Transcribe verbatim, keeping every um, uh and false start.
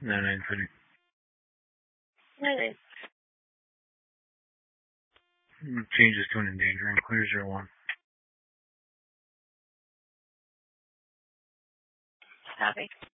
nine nine three. Nine nine. Changes to an endangering. Clear zero one. Copy.